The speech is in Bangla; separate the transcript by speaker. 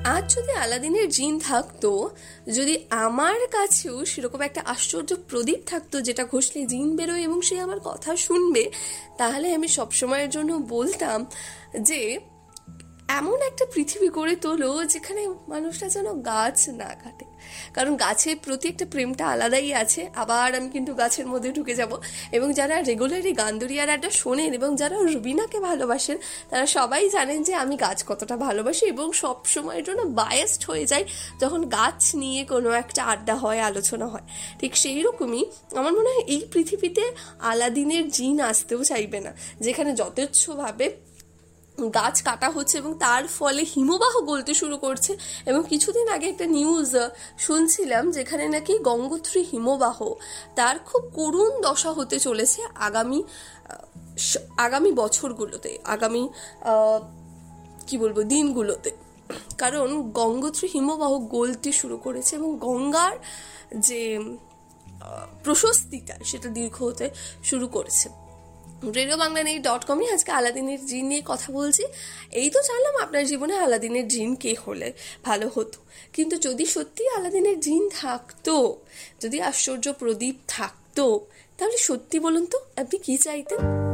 Speaker 1: আজ যদি আলাদিনের জিন থাকতো, যদি আমার কাছেও সেরকম একটা আশ্চর্য প্রদীপ থাকতো যেটা ঘষলে জিন বেরোয় এবং সে আমার কথা শুনবে, তাহলে আমি সবসময়ের জন্য বলতাম যে এমন একটা পৃথিবী গড়ে তোলো যেখানে মানুষটা যেন গাছ না কাটে। কারণ গাছের প্রতি একটা প্রেমটা আলাদাই আছে। আবার আমি কিন্তু গাছের মধ্যে ঢুকে যাব। এবং যারা রেগুলারই গান্দরিয়ার আড্ডা শোনেন এবং যারা রুবিনাকে ভালোবাসেন, তারা সবাই জানেন যে আমি গাছ কতটা ভালোবাসি এবং সব সময়ের জন্য বায়াসড হয়ে যাই যখন গাছ নিয়ে কোনো একটা আড্ডা হয়, আলোচনা হয়। ঠিক সেই রকমই আমার মনে হয় এই পৃথিবীতে আলাদিনের জিন আসতেও চাইবে না, যেখানে যথেচ্ছভাবে গাছ কাটা হচ্ছে এবং তার ফলে হিমবাহ গলতে শুরু করছে। এবং কিছুদিন আগে একটা নিউজ শুনছিলাম যেখানে নাকি গঙ্গোত্রী হিমবাহ তার খুব করুণ দশা হতে চলেছে আগামী বছরগুলোতে, আগামী কি বলবো দিনগুলোতে। কারণ গঙ্গোত্রী হিমবাহ গলতে শুরু করেছে এবং গঙ্গার যে প্রশস্তিটা সেটা দীর্ঘ হতে শুরু করেছে। RadioBanglaNet.com আজকে আলাদিনের জিন নিয়ে কথা বলছি। এই তো জানলাম আপনার জীবনে আলাদিনের জিন কে হলে ভালো হতো, কিন্তু যদি সত্যি আলাদিনের জিন থাকতো, যদি আশ্চর্য প্রদীপ থাকতো, তাহলে সত্যি বলুন তো আপনি কি চাইতেন?